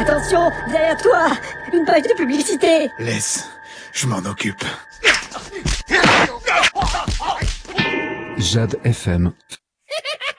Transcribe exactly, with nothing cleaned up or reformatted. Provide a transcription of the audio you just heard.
Attention, derrière toi, une page de publicité. Laisse, je m'en occupe. Jade F M.